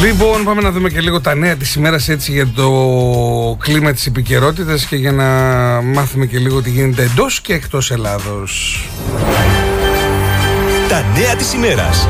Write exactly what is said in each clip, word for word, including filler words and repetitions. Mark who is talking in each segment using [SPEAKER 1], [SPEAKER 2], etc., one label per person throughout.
[SPEAKER 1] Λοιπόν, πάμε να δούμε και λίγο τα νέα της ημέρας, έτσι, για το κλίμα της επικαιρότητας και για να μάθουμε και λίγο τι γίνεται εντός και εκτός Ελλάδος.
[SPEAKER 2] Τα νέα της ημέρας.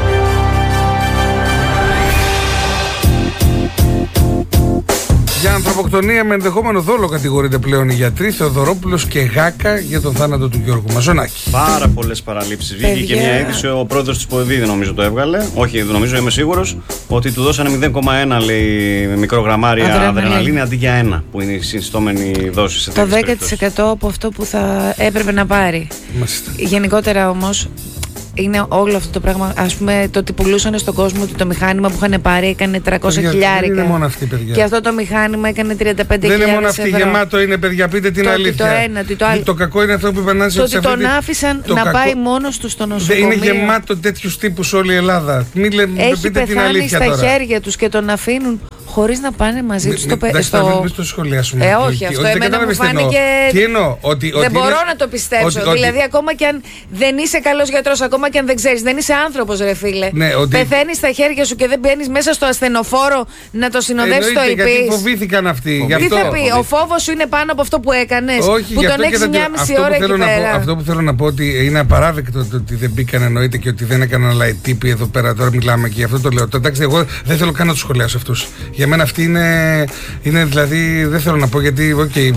[SPEAKER 1] Για ανθρωποκτονία με ενδεχόμενο δόλο κατηγορείται πλέον οι γιατροί Θεοδωρόπουλος και Γάκα για τον θάνατο του Γιώργου Μαζονάκη.
[SPEAKER 3] Πάρα πολλές παραλήψεις. Βγήκε και μια είδηση, ο πρόεδρος της ΠΟΕΔΗ νομίζω το έβγαλε. Όχι, νομίζω, είμαι σίγουρος ότι του δώσανε μηδέν κόμμα ένα, λέει, μικρογραμμάρια αδρεναλίνη αντί για ένα, που είναι η συνιστόμενη δόση σε
[SPEAKER 4] το δέκα τοις εκατό από αυτό που θα έπρεπε να πάρει.
[SPEAKER 1] Μάλιστα.
[SPEAKER 4] Γενικότερα όμως, είναι όλο αυτό το πράγμα. Ας πούμε, το ότι πουλούσαν στον κόσμο ότι το μηχάνημα που είχαν πάρει έκανε τριακόσια χιλιάρικα.
[SPEAKER 1] Δεν είναι μόνο αυτή, παιδιά.
[SPEAKER 4] Και αυτό το μηχάνημα έκανε τριάντα πέντε χιλιάδες.
[SPEAKER 1] Δεν είναι μόνο αυτή, ευρώ. Γεμάτο είναι, παιδιά, πείτε την
[SPEAKER 4] το
[SPEAKER 1] αλήθεια.
[SPEAKER 4] Το ένα, το, άλλο.
[SPEAKER 1] Το κακό είναι αυτό που είπαν.
[SPEAKER 4] Το ότι τον άφησαν να κακό... πάει μόνος του στο νοσοκομείο.
[SPEAKER 1] Είναι γεμάτο τέτοιους τύπους όλη η Ελλάδα. Μην λέ,
[SPEAKER 4] έχει
[SPEAKER 1] πείτε την αλήθεια
[SPEAKER 4] στα
[SPEAKER 1] τώρα.
[SPEAKER 4] χέρια τους και τον αφήνουν χωρίς να πάνε μαζί τους στο
[SPEAKER 1] παιδί.
[SPEAKER 4] Στο...
[SPEAKER 1] Μην το σχολιάσουμε.
[SPEAKER 4] Ε, όχι, αυτό εμένα μου φάνηκε.
[SPEAKER 1] Τι εννοώ, ότι.
[SPEAKER 4] Δεν μπορώ να το πιστέψω. Δηλαδή, ακόμα και αν δεν είσαι καλός γιατρός, ακόμα και αν δεν ξέρεις, δεν είσαι άνθρωπος, ρε φίλε.
[SPEAKER 1] Ναι, ότι...
[SPEAKER 4] Πεθαίνεις στα χέρια σου και δεν μπαίνεις μέσα στο ασθενοφόρο να το συνοδεύσεις το
[SPEAKER 1] υπείς.
[SPEAKER 4] Γιατί
[SPEAKER 1] φοβήθηκαν αυτοί.
[SPEAKER 4] Τι θα πει, ο φόβος σου είναι πάνω από αυτό που έκανες.
[SPEAKER 1] Όχι,
[SPEAKER 4] που τον έχεις μια μισή ώρα εκεί πέρα.
[SPEAKER 1] Αυτό που θέλω να πω ότι είναι απαράδεκτο ότι δεν μπήκαν, εννοείται, και ότι δεν έκαναν άλλα τύποι εδώ πέρα. Τώρα μιλάμε και αυτό το λέω. Εντάξει, εγώ δεν θέλω καν να του σχολιάσω αυτούς. Για μένα αυτοί είναι. Είναι δηλαδή, δεν θέλω να πω γιατί, οκ, okay,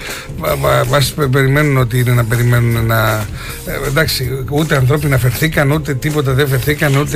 [SPEAKER 1] μας περιμένουν ότι είναι να περιμένουν να. Ε, εντάξει, ούτε ανθρώπινα φερθήκαν, ούτε τίποτα δεν φερθήκαν, ούτε.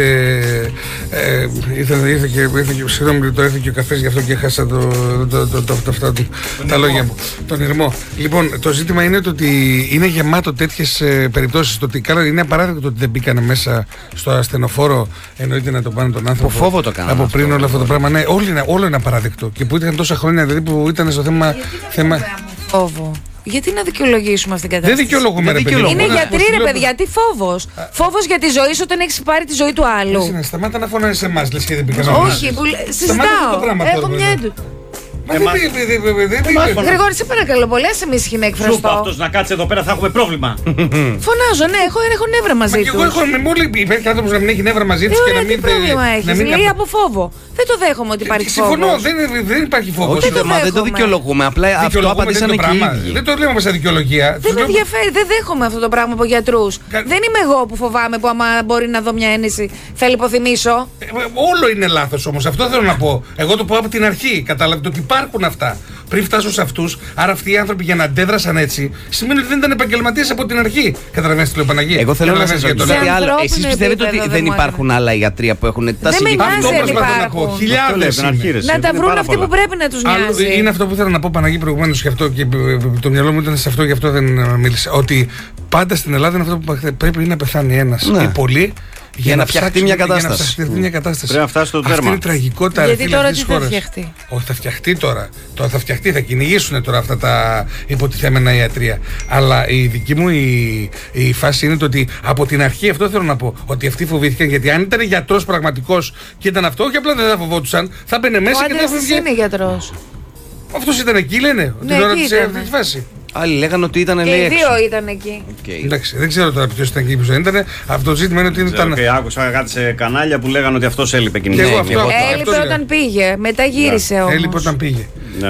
[SPEAKER 1] Ε, ήρθε, ήρθε και. Ήρθε, συγγνώμη, το έρθει και ο καφές, γι' αυτό και χάσα το, το, το, το, το, το, το, τα λόγια μου. Τον ηρμό. Λοιπόν, το ζήτημα είναι το ότι είναι γεμάτο τέτοιες ε, περιπτώσεις. Το ότι καλά, είναι απαράδεκτο ότι δεν μπήκανε μέσα στο ασθενοφόρο, εννοείται να το πάνε τον άνθρωπο.
[SPEAKER 3] Από φόβο το κάνανε.
[SPEAKER 1] Από πριν όλο αυτό το πράγμα. Ναι, όλο είναι, όλο είναι απαράδεκτο. Και που ήταν τόσα χρόνια, δηλαδή που ήταν στο θέμα. θέμα...
[SPEAKER 4] Φόβο. Γιατί να δικαιολογήσουμε αυτήν την κατάσταση.
[SPEAKER 1] Δεν δικαιολογούμε, ρε παιδί.
[SPEAKER 4] Είναι γιατροί, ρε παιδιά, τι φόβος. Φόβος για τη ζωή σου όταν έχεις πάρει τη ζωή του άλλου.
[SPEAKER 1] Εσύ, σταμάτα να φωνάζεις σε εμάς, λες και δεν πήγαμε.
[SPEAKER 4] Όχι, που... συζητάω. Έχω μια έντου. Γρηγόρη, σε παρακαλώ πολύ, άσε με ησυχή να εκφραστώ.
[SPEAKER 3] Σου είπα αυτός να κάτσει εδώ πέρα, θα έχουμε πρόβλημα.
[SPEAKER 4] Φωνάζω, ναι, έχω, έχω νεύρα μαζί του.
[SPEAKER 1] Εγώ έχω μόλι υπάρχει άνθρωπος να μην έχει νεύρα μαζί του και να μην.
[SPEAKER 4] Τι πρόβλημα έχεις, λέει από φόβο. Δεν το δέχομαι ότι υπάρχει φόβο.
[SPEAKER 1] Συμφωνώ, δεν υπάρχει φόβο.
[SPEAKER 5] Δεν το δικαιολογούμε, απλά αυτό απαντήσανε και οι ίδιοι.
[SPEAKER 1] Δεν το λέμε σαν δικαιολογία.
[SPEAKER 4] Δεν με ενδιαφέρει, δεν δέχομαι αυτό το πράγμα από γιατρούς. Δεν είμαι εγώ που φοβάμαι που άμα μπορεί να δω μια ένεση θα λιποθυμίσω.
[SPEAKER 1] Όλο είναι λάθος όμως, αυτό θέλω να πω. Εγώ το πω από την αρχή, καταλαβαίνετε ότι υπάρχουν αυτά. Πριν φτάσω σε αυτούς, άρα αυτοί οι άνθρωποι για να αντέδρασαν έτσι, σημαίνει ότι δεν ήταν επαγγελματίες από την αρχή. Καταλαβαίνετε τι λέω, Παναγία.
[SPEAKER 5] Εγώ θέλω να σας ρωτήσω κάτι άλλο. Εσείς πιστεύετε ότι δεν υπάρχουν άλλα γιατρία που έχουν τα συγκεκριμένα?
[SPEAKER 1] Αυτό προσπαθώ να πω. Χιλιάδες.
[SPEAKER 4] Να τα βρουν αυτοί που πρέπει να τους νοιάζει.
[SPEAKER 1] Είναι αυτό που θέλω να πω, Παναγία, προηγουμένως, και αυτό και το μυαλό μου ήταν σε αυτό, γι' αυτό δεν μίλησα. Ότι πάντα στην Ελλάδα είναι αυτό που πρέπει να πεθάνει ένας ή πολλοί. Για, για να φτιαχτεί μια κατάσταση.
[SPEAKER 3] Mm.
[SPEAKER 1] μια κατάσταση.
[SPEAKER 3] Πρέπει να φτάσει στο τέρμα.
[SPEAKER 1] Αυτή είναι η τραγικότητα.
[SPEAKER 4] Γιατί τώρα τι θα φτιαχτεί?
[SPEAKER 1] Όχι, θα φτιαχτεί τώρα. Τώρα θα φτιαχτεί, θα κυνηγήσουν τώρα αυτά τα υποτιθέμενα ιατρία. Αλλά η δική μου η, η φάση είναι το ότι από την αρχή, αυτό θέλω να πω, ότι αυτοί φοβήθηκαν. Γιατί αν ήταν γιατρός πραγματικός και ήταν αυτό, όχι απλά δεν θα φοβόντουσαν, θα μπαινε μέσα
[SPEAKER 4] ο
[SPEAKER 1] και δεν θα
[SPEAKER 4] φοβόταν. Είναι γιατρός.
[SPEAKER 1] Αυτός ήταν εκεί, λένε.
[SPEAKER 4] Ναι,
[SPEAKER 1] την ώρα της αυτή τη φάση.
[SPEAKER 5] Άλλοι λέγανε ότι ήταν,
[SPEAKER 4] και
[SPEAKER 5] λέει,
[SPEAKER 4] οι
[SPEAKER 5] έξω.
[SPEAKER 4] δύο ήταν εκεί.
[SPEAKER 1] Okay. Εντάξει, δεν ξέρω τώρα ποιος ήταν εκεί, ποιος δεν ήταν. Αυτό το ζήτημα είναι ότι ήταν.
[SPEAKER 3] Και άκουσα κάτι σε κανάλια που λέγανε ότι αυτός έλειπε και
[SPEAKER 1] εγώ
[SPEAKER 3] αυτό,
[SPEAKER 1] αυτό,
[SPEAKER 4] έλειπε αυτό όταν πήγε, μετά γύρισε όμως.
[SPEAKER 1] Έλειπε όταν πήγε.
[SPEAKER 3] Ναι.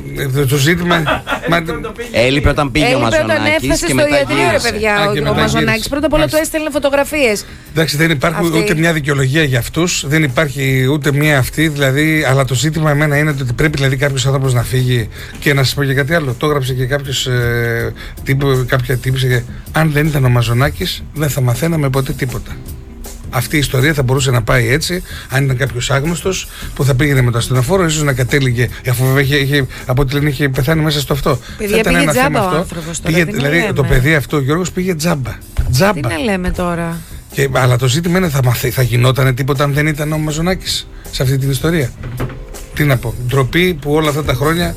[SPEAKER 1] Το ζήτημα.
[SPEAKER 5] Έλειπε όταν πήγε ο Μαζονάκης.
[SPEAKER 4] Έλειπε όταν έφτασε
[SPEAKER 5] και
[SPEAKER 4] στο
[SPEAKER 5] μετά
[SPEAKER 4] ιατρείο, ρε παιδιά, ο Μαζονάκης. Πρώτα απ' όλα του έστελνε φωτογραφίες.
[SPEAKER 1] Εντάξει, δεν υπάρχει αυτή. Ούτε μια δικαιολογία για αυτούς, δεν υπάρχει ούτε μια αυτή, δηλαδή, αλλά το ζήτημα εμένα είναι ότι πρέπει δηλαδή κάποιος άνθρωπος να φύγει. Και να σας πω και κάτι άλλο. Το έγραψε και κάποιος, ε, τύπου, κάποια τύπησε. Αν δεν ήταν ο Μαζονάκης, δεν θα μαθαίναμε ποτέ τίποτα. Αυτή η ιστορία θα μπορούσε να πάει έτσι, αν ήταν κάποιος άγνωστος που θα πήγαινε με το ασθενοφόρο, ίσως να κατέληγε, αφού βέβαια είχε, είχε, από ό,τι λένε είχε πεθάνει μέσα στο αυτό.
[SPEAKER 4] Παιδιά, πήγε ένα τζάμπα ο άνθρωπος τώρα.
[SPEAKER 1] Πήγε, δηλαδή λέμε. Το παιδί αυτό, ο Γιώργος, πήγε τζάμπα. Τζάμπα.
[SPEAKER 4] Τι να λέμε τώρα.
[SPEAKER 1] Και, αλλά το ζήτημα είναι, θα, μαθα, θα γινότανε τίποτα αν δεν ήταν ο Μαζονάκης σε αυτή την ιστορία. Τι να πω, ντροπή που όλα αυτά τα χρόνια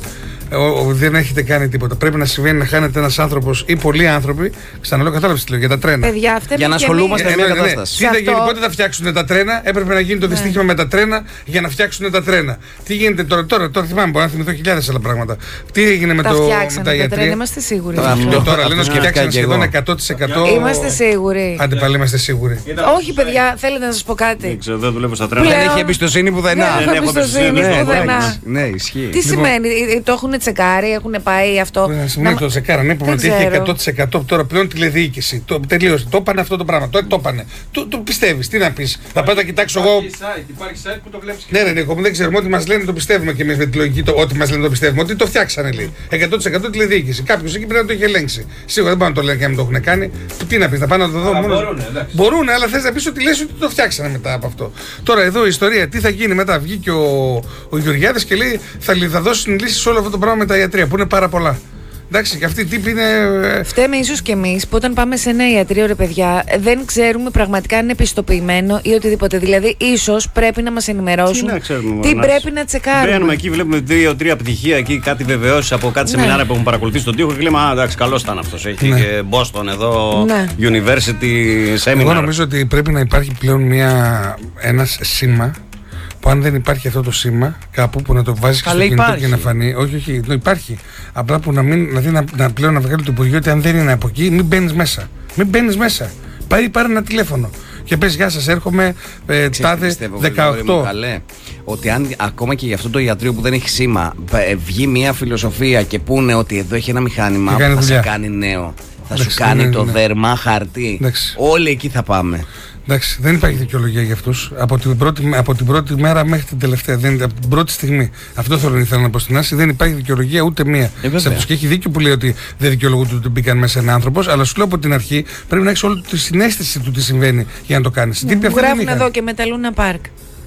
[SPEAKER 1] ο, ο, δεν έχετε κάνει τίποτα. Πρέπει να συμβαίνει να χάνεται ένας άνθρωπος ή πολλοί άνθρωποι. Ξαναλέω, κατάλαβες τι λέω για τα τρένα.
[SPEAKER 4] Παιδιά,
[SPEAKER 5] για να ασχολούμαστε με μια κατάσταση.
[SPEAKER 1] Τι θα γίνει, πότε θα φτιάξουν τα τρένα, έπρεπε να γίνει το δυστύχημα με τα τρένα για να φτιάξουν τα τρένα. Τι γίνεται τώρα, τώρα, τώρα θυμάμαι, μπορώ να θυμηθώ χιλιάδες άλλα πράγματα. Τι έγινε με, το, με τα ιατρία.
[SPEAKER 4] Τρένα, είμαστε σίγουροι.
[SPEAKER 1] Τώρα λένε ότι φτιάξαν σχεδόν εκατό τοις εκατό.
[SPEAKER 4] Είμαστε σίγουροι.
[SPEAKER 1] Άντε πάλι είμαστε σίγουροι.
[SPEAKER 4] Όχι, παιδιά, θέλετε να σας πω κάτι.
[SPEAKER 3] Δεν δουλεύω στα τρένα.
[SPEAKER 5] Δεν έχει εμπιστοσύνη πουδενά.
[SPEAKER 4] Δεν έχω εμπιστοσύνη πουδενά.
[SPEAKER 5] Ναι, ισχύει.
[SPEAKER 4] Τι σημαίνει, το έχουν τσεκάρει, έχουν πάει αυτό.
[SPEAKER 1] Ναι, το τσεκάραν, είπαμε ότι έχει εκατό τοις εκατό τώρα πλέον τηλεδιοίκηση. Τελείωσε. Το είπανε αυτό το πράγμα. Το είπανε. Το πιστεύει, τι να πει. Θα πάω να κοιτάξω εγώ.
[SPEAKER 2] Υπάρχει site που το βλέπει.
[SPEAKER 1] Ναι, ναι, ναι, δεν ξέρουμε ότι μα λένε το πιστεύουμε και εμεί με τη λογική. Ότι μα λένε το πιστεύουμε. Ότι το φτιάξανε λέει. εκατό τοις εκατό τηλεδιοίκηση. Κάποιο εκεί πρέπει να το έχει ελέγξει. Σίγουρα δεν πάνε να το λένε και να μην το έχουν κάνει. Τι να πει, θα πάνε να το δω μόνο. Μπορούν, αλλά θε να πει ότι λε ότι το φτιάξανε μετά από αυτό. Τώρα εδώ η ιστορία, τι θα γίνει μετά. Βγήκε ο, ο Γεωργιάδης και λέει θα, θα δώσουν λύσει σε όλο αυτό το πράγμα με τα ιατρία που είναι πάρα πολλά. Εντάξει, και αυτή η τύπη είναι.
[SPEAKER 4] Φταίμε ίσως και εμείς που όταν πάμε σε ένα ιατρείο, ρε παιδιά, δεν ξέρουμε πραγματικά αν είναι πιστοποιημένο ή οτιδήποτε. Δηλαδή, ίσως πρέπει να μας ενημερώσουν
[SPEAKER 3] τι, να ξέρουμε,
[SPEAKER 4] τι
[SPEAKER 3] να...
[SPEAKER 4] πρέπει να τσεκάρουμε.
[SPEAKER 3] Μπαίνουμε εκεί, βλέπουμε δύο-τρία πτυχία εκεί, κάτι βεβαιώσεις από κάτι ναι. σεμινάρια που έχουν παρακολουθήσει στον τοίχο και λέμε α, εντάξει, καλός ήταν αυτός. Έχει ναι. και Boston εδώ, ναι. University Seminar.
[SPEAKER 1] Εγώ νομίζω ότι πρέπει να υπάρχει πλέον μια, ένας σήμα. Που αν δεν υπάρχει αυτό το σήμα κάπου που να το βάζει στο κινητό υπάρχει. Και να φανεί. Όχι, όχι, το υπάρχει. Απλά που να μην, δηλαδή να, να πλέον να βγάλει το Υπουργείο ότι αν δεν είναι από εκεί, μην μπαίνει μέσα. Μην μπαίνει μέσα. Πάρει, πάρε ένα τηλέφωνο. Και πες γεια σας, έρχομαι ε, τάδε δεκαοκτώ.
[SPEAKER 5] Καλέ, ότι αν ακόμα και για αυτό το ιατρείο που δεν έχει σήμα βγει μια φιλοσοφία και πούνε ότι εδώ έχει ένα μηχάνημα που θα δουλειά. σε κάνει νέο, θα Εντάξει, σου κάνει ναι, το ναι. δέρμα, χαρτί. Εντάξει. Όλοι εκεί θα πάμε.
[SPEAKER 1] Εντάξει, δεν υπάρχει δικαιολογία για αυτούς. Από την πρώτη, από την πρώτη μέρα μέχρι την τελευταία. Δεν, από την πρώτη στιγμή. Αυτό θέλω ήθελα να πω στην Άση. Δεν υπάρχει δικαιολογία ούτε μία. Ε, σε αυτούς και έχει δίκιο που λέει ότι δεν δικαιολογούνται ότι μπήκαν μέσα ένα άνθρωπος. Αλλά σου λέω από την αρχή πρέπει να έχεις όλη τη συναίσθηση του τι συμβαίνει για να το κάνεις.
[SPEAKER 4] Ναι, μου γράφουν εδώ και με τα Λούνα Πάρκ.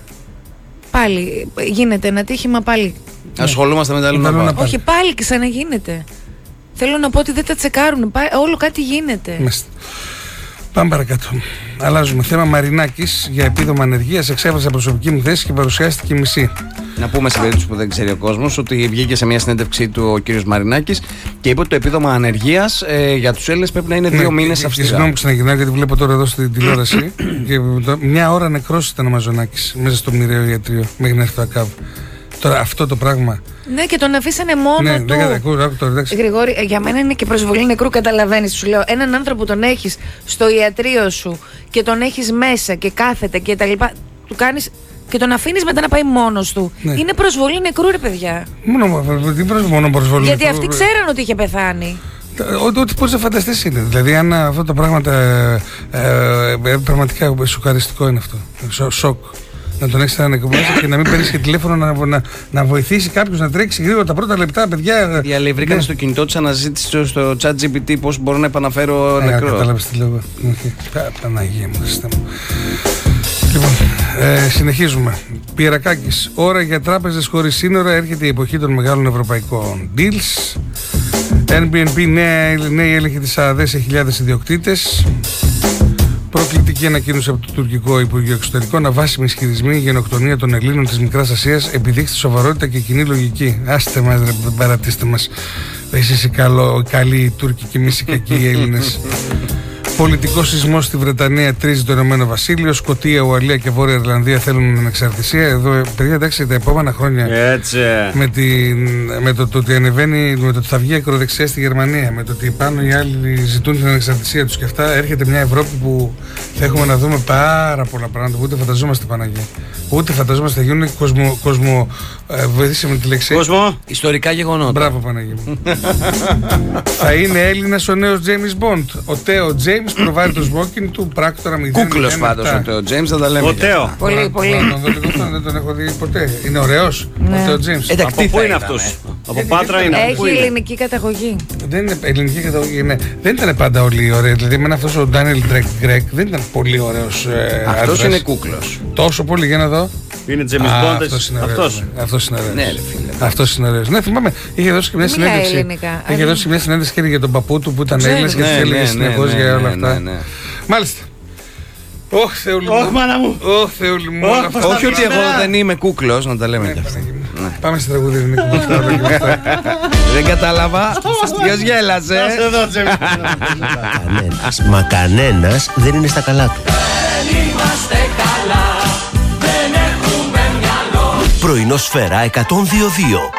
[SPEAKER 4] Πάλι γίνεται ένα τύχημα πάλι.
[SPEAKER 5] Ασχολούμαστε με τα Λούνα Πάρκ.
[SPEAKER 4] Όχι, πάλι ξαναγίνεται. Θέλω να πω ότι δεν τα τσεκάρουν. Όλο κάτι γίνεται.
[SPEAKER 1] Μεστε. Πάμε παρακάτω. Αλλάζουμε θέμα. Μαρινάκης για επίδομα ανεργίας εξέφρασε προσωπική μου θέση και παρουσιάστηκε μισή.
[SPEAKER 5] Να πούμε σε περίπτωση που δεν ξέρει ο κόσμος ότι βγήκε σε μια συνέντευξή του ο κύριος Μαρινάκης και είπε ότι το επίδομα ανεργίας ε, για τους Έλληνες πρέπει να είναι δύο ναι, μήνες αυστηρά.
[SPEAKER 1] Συγγνώμη που ξαναγυρνάω γιατί βλέπω τώρα εδώ στην τηλεόραση και μια ώρα νεκρός ήταν ο Μαζονάκης μέσα στο μοιραίο ιατρείο μέχρι να έρθει το ΑΚΑΒ. Τώρα αυτό το πράγμα.
[SPEAKER 4] Ναι, και τον αφήσανε μόνο
[SPEAKER 1] ναι,
[SPEAKER 4] του.
[SPEAKER 1] Δεν ακούω, άκου τώρα, εντάξει.
[SPEAKER 4] Γρηγόρη, για μένα είναι και προσβολή νεκρού, καταλαβαίνεις. Σου λέω, έναν άνθρωπο τον έχεις στο ιατρείο σου και τον έχεις μέσα και κάθεται και τα λοιπά. Του κάνεις και τον αφήνεις μετά να πάει μόνος του. Ναι. Είναι προσβολή νεκρού, ρε παιδιά.
[SPEAKER 1] Μόνο, μόνο προσβολή.
[SPEAKER 4] Γιατί αυτοί ξέραν ότι είχε πεθάνει.
[SPEAKER 1] Ό,τι μπορείς να φανταστείς είναι. Δηλαδή, αν αυτά τα πράγματα. Ε, ε, ε, πραγματικά σοκαριστικό είναι αυτό. Σο, σοκ. Να τον έχει ένα μέσα και να μην παίρνει και τηλέφωνο να, να, να βοηθήσει κάποιο να τρέξει γρήγορα τα πρώτα λεπτά, παιδιά.
[SPEAKER 5] Οι άλλοι βρήκαν ναι. στο κινητό τη αναζήτηση στο chat τζι πι τι πώς μπορώ να επαναφέρω νεκρό. Ναι,
[SPEAKER 1] κατάλαβες τι λέω. Παναγία μου, σύστημα. Λοιπόν, ε, συνεχίζουμε. Πιερακάκης. Ώρα για τράπεζες χωρίς σύνορα. Έρχεται η εποχή των μεγάλων ευρωπαϊκών deals. Airbnb, νέοι έλεγχοι της ΑΔΕ σε χιλιάδες ιδιοκτήτες. Προκλητική ανακοίνωση από το τουρκικό Υπουργείο Εξωτερικών. Αβάσιμοι ισχυρισμοί για γενοκτονία των Ελλήνων της Μικράς Ασίας επιδείχθη σοβαρότητα και κοινή λογική. Άστε μας, ρε, παρατήστε μας. Εσείς οι καλοί οι Τούρκοι και εμείς οι κακοί οι Έλληνες. Πολιτικό σεισμό στη Βρετανία τρίζει το Ηνωμένο Βασίλειο. Σκωτία, Ουαλία και Βόρεια Ιρλανδία θέλουν ανεξαρτησία. Εδώ, παιδιά, εντάξει, τα επόμενα χρόνια.
[SPEAKER 3] Έτσι.
[SPEAKER 1] Με, την, με το, το ότι ανεβαίνει, με το ότι θα βγει ακροδεξιά στη Γερμανία, με το ότι πάνω οι άλλοι ζητούν την ανεξαρτησία τους και αυτά, έρχεται μια Ευρώπη που θα έχουμε να δούμε πάρα πολλά πράγματα που ούτε φανταζόμαστε, Παναγία. Ούτε φανταζόμαστε θα γίνουν κοσμο. κοσμο ε, βοηθήσε με τη λέξη.
[SPEAKER 3] Κόσμο.
[SPEAKER 5] Ιστορικά γεγονότα.
[SPEAKER 1] Μπράβο, Παναγία μου. Θα είναι Έλληνας ο νέος James Bond. Ο Τέο James προβάλλει το smoking του πράκτορα μηδέν.
[SPEAKER 5] Κούκλος πάντως ο Τέο James, δεν τα λέμε.
[SPEAKER 3] Ο Τέο.
[SPEAKER 4] Πολύ, πολύ.
[SPEAKER 1] Δεν τον έχω δει ποτέ. Είναι ωραίος ο Τέο James.
[SPEAKER 3] Από πού είναι αυτός? Από Πάτρα είναι?
[SPEAKER 4] Έχει ελληνική καταγωγή.
[SPEAKER 1] Δεν είναι ελληνική καταγωγή. Δεν ήταν πάντα όλοι ωραίοι. Δηλαδή, εμένα αυτός ο Ντάνιελ Γκρέκ δεν ήταν πολύ ωραίος.
[SPEAKER 5] Αυτός είναι κούκλος.
[SPEAKER 1] Τόσο πολύ, για να δω.
[SPEAKER 3] Είναι James Bond.
[SPEAKER 1] Αυτός. Αυτός είναι ωραίος.
[SPEAKER 5] Ναι, ρε φίλε.
[SPEAKER 1] Αυτός είναι ωραίος. Ναι, θυμάμαι, είχε δώσει και μια συνέντευξη. Είχε δώσει μια συνέντευξη και για τον παππού του που ήταν Έλληνας και της έλεγε συνεχώς για όλα αυτά. Μάλιστα. Ωχ, Θεούλη μου.
[SPEAKER 3] Ωχ, μάνα μου.
[SPEAKER 1] Ωχ, Θεούλη μου.
[SPEAKER 5] Όχι ότι εγώ δεν είμαι κούκλος, να τα λέμε κι αυτά.
[SPEAKER 1] Πάμε στη τραγούδι, Νίκο.
[SPEAKER 5] Δεν κατάλαβα. Ποιος γέλασε?
[SPEAKER 2] Κανένας, μα κανένας δεν είναι στα καλά του.
[SPEAKER 6] Δεν είμαστε καλά, δεν έχουμε μυαλό.
[SPEAKER 2] Πρωινό Σφαίρα εκατόν δύο δύο.